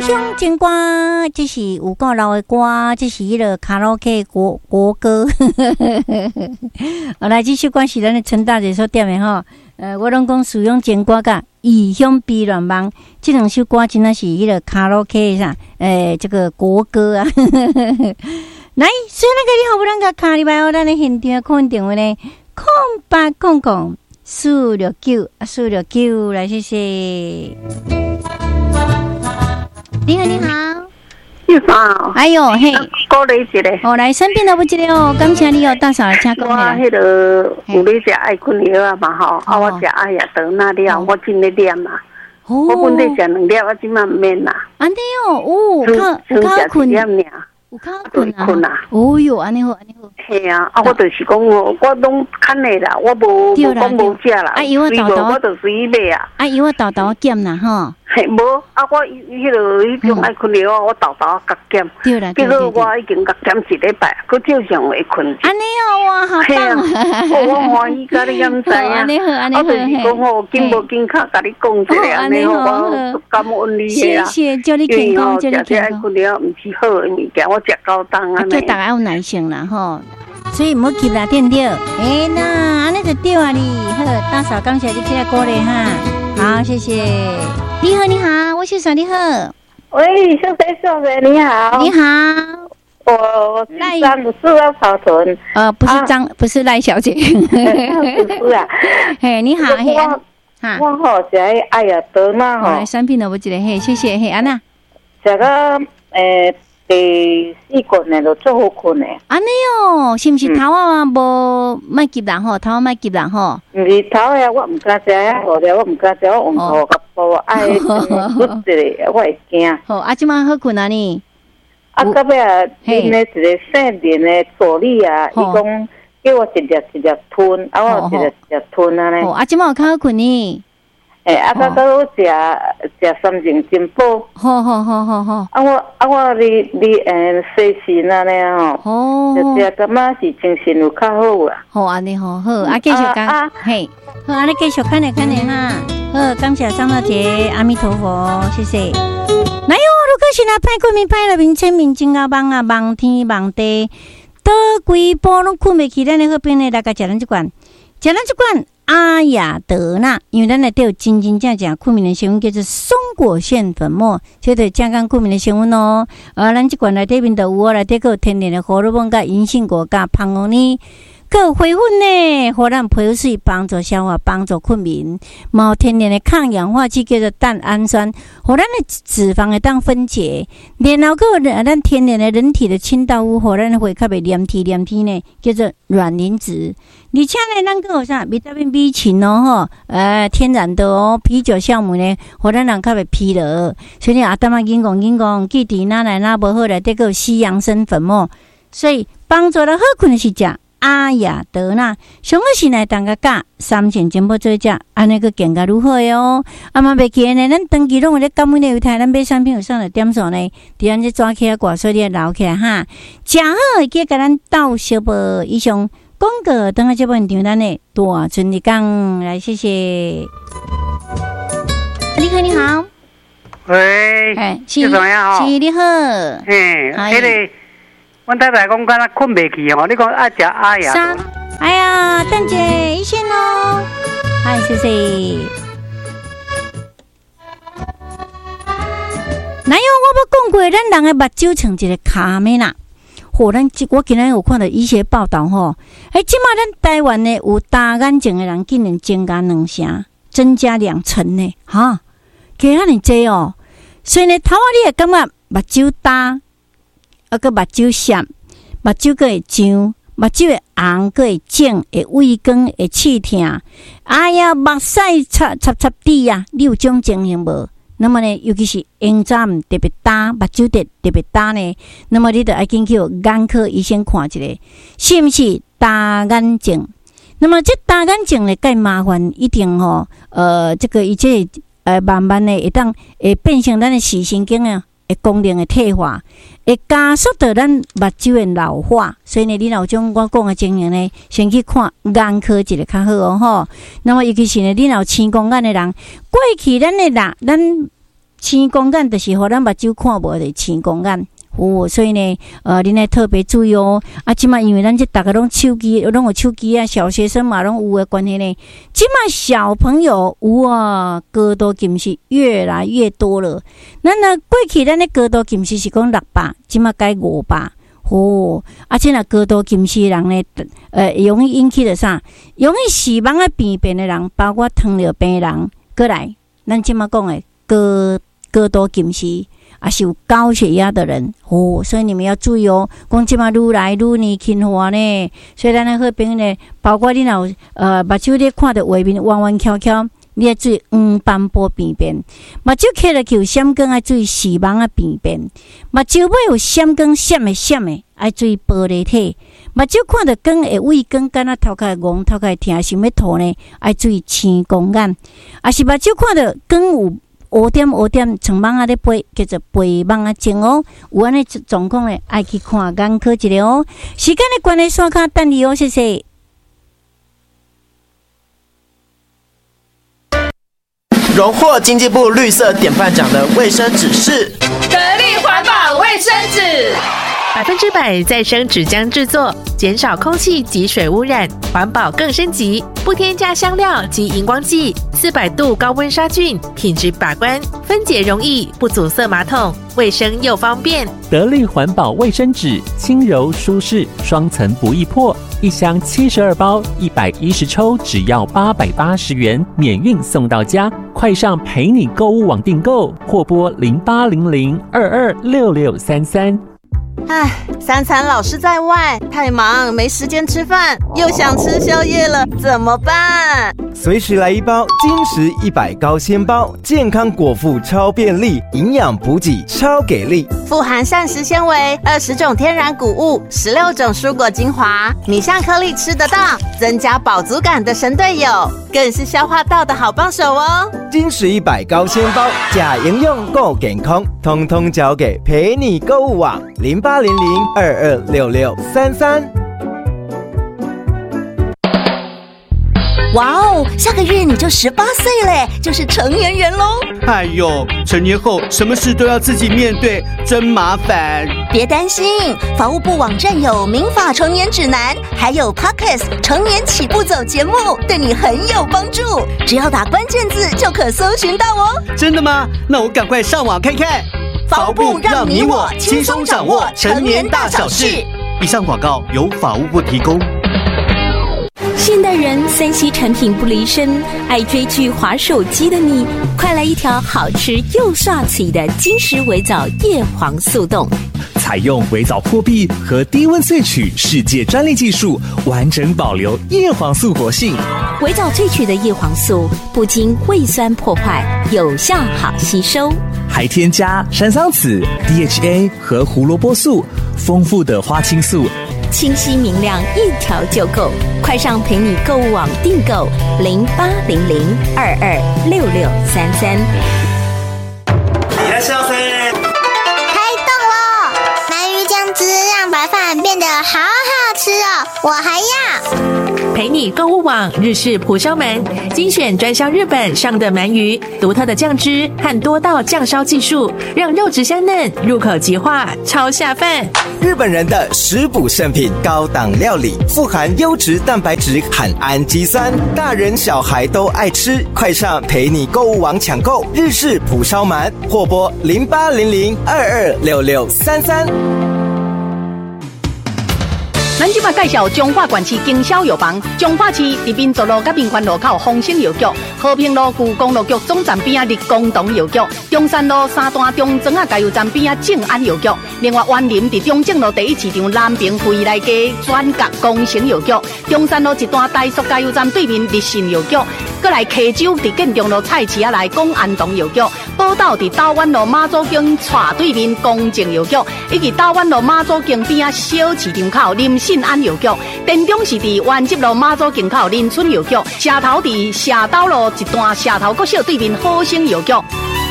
乡情歌，这是有够老的歌，这是迄个卡拉 OK 国歌。好，来继续关系咱的陈大姐所点的吼。我拢讲使用情歌甲异乡悲乱梦，这两首歌真的是迄个卡拉 OK 上，这个国歌啊。来，所以那个你好不能甲卡里拜哦，咱的现场看电话呢，0800-469-469，来谢谢。你好，你好， 你好， 哎呦嘿， 鼓励一个， 哦，来生病了不一个哦，感谢你哦，大嫂来请讲啦。 我迄个有咧食爱困药啊嘛吼，啊我食阿雅德那了，我真咧念嘛，我本地食两粒，我即马唔免啦。 安尼哦，有较困，有较困啊，哦哟，安尼好，安尼好。 系啊，我就是讲我拢看的啦，我无讲无食啦， 啊，药我豆豆， 我就随买啊。 啊，药我豆豆减啦吼。 嘿，无啊，我迄种爱困药，我豆豆甲减。 对啦， 结果我已经甲减一礼拜，佫照常会困。 安尼哦，哇，好棒！ 我欢喜甲你敢知啊？ 安尼好，安尼好。 我就是讲吼，紧无紧卡甲你讲一下，安尼吼，我感恩你啊。 谢谢，祝你健康，祝你健康。 食爱困药毋是好的物件，我食高当安尼。 叫大家有耐性啦吼。所以唔好急啦，对唔对？哎那安尼就对啊你，好，大嫂感谢你起来鼓励哈，好，谢谢。你好，你好，我是啥？你好， 喂，小姐，小姐，你好， 你好， 我是张不是要草屯， 不是张，不是赖小姐， 不是啊， 嘿，你好，嘿， 我好食爱呀德嘛吼， 产品都不记得，嘿，谢谢，嘿，安娜， 食个第4棍呢，就最好困的。 安尼哦，是不是头啊？无卖急人吼，头啊卖急人吼。 唔是头啊，我唔敢食啊，好了，我唔敢食，我用头甲煲爱骨一个，我会惊。 好，啊，即马好困啊你。 啊，到尾啊，啉咧一个圣莲的助力啊，伊讲叫我一粒一粒吞，啊，我一粒一粒吞安尼。 哦，啊，即马有较好困呢。 啊，到我食3种金宝。 好。 我你西芹安尼吼，就食感觉是精神有较好啦。 好安尼好，啊继续讲，嘿，好安尼继续看咧哈，好，感谢张大姐，阿弥陀佛，谢谢。来哟，如果是那派过面派了面签面真啊忙啊忙天忙地，倒规波拢困袂起，咱的好朋友来甲食咱这罐，阿雅德纳，因为咱内底有真正困眠的成分叫做松果苋粉末，这就健康困眠的成分哦。咱这罐内底面就有哦，内底有天然的荷尔蒙甲银杏果甲胖红呢，有花粉呢，互咱皮水帮助消化，帮助困眠。有天然的抗氧化剂叫做蛋氨酸，互咱的脂肪会当分解。然后个咱天然的人体的清道夫，互咱会较袂黏体呢，叫做卵磷脂。而且呢，咱个有啥维他命 B 群哦，天然的哦，啤酒酵母呢，互咱人较袂疲劳。所以阿淡仔紧讲，记伫哪来哪无好来，这个西洋参粉末，所以帮助咱好困是食阿雅德纳。上好是来当个加3钱金宝做食，安尼个健康如何哟？啊嘛袂记呢，咱长期拢有咧感恩的油台，咱买产品有啥个点数呢？伫咱这抓起来挂，所以你留起来哈，食好会记甲咱斗小报以上。广告等下这部现场，咱的大春日讲来，谢谢。你好， 喂， 是你好， 嘿，迄个，阮太太讲敢若困袂去吼，你讲爱食阿雅。 哎呀，蛋姐一线哦，嗨，谢谢。哪有我要讲过，咱人的目睭像一个卡面啦。我今日有看到医学报道吼，即马咱台湾呢有大眼睛的人竟然增加2成，增加2成呢，哈，加遐尼济哦。所以呢，头仔你会感觉目睭大，个目睭涩，目睭个会痒，目睭会红，个会肿，会畏光，会刺痛。哎呀，目屎插滴啊，你有种情形无？那么呢，尤其是眼早特别大，目睭特别大呢，那么你就要紧去眼科医生看一下，是不是大眼睛？那么这大眼睛呢，介麻烦，一定吼，这个一切慢慢的会当会变成咱的视神经啊，会功能的退化，会加速到咱目睭的老化。所以呢，你老种我讲的情形呢，先去看眼科一个较好哦吼。那么尤其是呢，你老青光眼的人，过去咱青光眼就是互咱目睭看无的青光眼。所以呢，恁要特别注意哦。即马因为咱这大家拢手机，拢有手机啊，小学生嘛拢有的关系呢。即马小朋友高度近视越来越多了。咱过去咱的高度近视是讲600，即马改500。且若高度近视的人呢，容易引起的啥？容易视网啊病变的人，包括糖尿病人，过来，咱即马讲的高度近视。是有高血压的人所以你们要注意哦。讲即马愈来愈年轻化呢，所以咱的好朋友呢，包括你若目睭咧看到画面弯弯翘翘，你要注意黄斑部病变。目睭开了有闪光，要注意视网啊病变。目睭尾有闪光闪的，要注意玻璃体。目睭看到光会畏光，敢若头壳戆、头壳疼，想要吐呢，要注意青光眼。是目睭看到光有乌点像蠓仔咧飞，叫做飞蠓仔症哦。有安尼状况咧，爱去看眼科一下哦。时间的关系，刷卡等你哦，谢谢。 荣获经济部绿色典范奖的卫生纸是得力环保卫生纸 ，100%再生纸浆制作，减少空气及水污染，环保更升级，不添加香料及荧光剂，400度高温杀菌，品质把关，分解容易，不阻塞马桶，卫生又方便。 得力环保卫生纸，轻柔舒适，双层不易破，一箱72包，110抽，只要880元，免运送到家。快上陪你购物网订购，或拨0800226633。 三餐老是在外，太忙没时间吃饭，又想吃宵夜了，怎么办？ 随时来一包金石100高纤包，健康果腹超便利，营养补给超给力， 富含膳食纤维，20种天然谷物，16种蔬果精华，你像颗粒吃得到，增加饱足感的神队友，更是消化道的好帮手哦。 金石100高纤包，假营养够健康，通通交给陪你购物网0800226633。 哇哦，下个月你就18岁嘞，就是成年人喽！ 哎呦，成年后什么事都要自己面对，真麻烦。 别担心，法务部网站有民法成年指南，还有 Podcast 成年起步走节目，对你很有帮助。只要打关键字就可搜寻到哦。 真的吗？那我赶快上网看看。 法务部让你我轻松掌握成年大小事。 以上广告由法务部提供。 现代人3C 产品不离身，爱追剧滑手机的你，快来一条好吃又刷嘴的金石微藻叶黄素冻。 采用微藻破壁和低温萃取世界专利技术，完整保留叶黄素活性。 微藻萃取的叶黄素不经胃酸破坏，有效好吸收， 还添加山桑子、DHA 和胡萝卜素，丰富的花青素， 清晰明亮，一条就够。快上陪你购物网订购0800226633。 いらっしゃいませ。 开动了！鳗鱼酱汁让白饭变得好好吃哦，我还要。 陪你购物网日式蒲烧鳗，精选专销日本上的鳗鱼，独特的酱汁和多道酱烧技术，让肉质香嫩，入口即化，超下饭。 日本人的食补圣品，高档料理，富含优质蛋白质和氨基酸，大人小孩都爱吃。快上陪你购物网抢购日式蒲烧鳗，或拨0800226633。 咱即马介绍彰化县市经销药房，彰化市伫民族路甲民权路口丰兴药局，和平路旧公路局总站边立功堂药局，中山路三段中庄加油站边正安药局，另外园林伫中正路第1市场南平惠来街转角工程药局，中山路一段大塑加油站对面立信药局，过来溪州伫建中路菜市仔内公安堂药局，宝岛伫台湾路马祖径斜对面公正药局，以及台湾路马祖径边小市场口林信安药局，田中是伫原集路马祖径口林村药局，社头伫社斗路一段社头国小对面好生药局。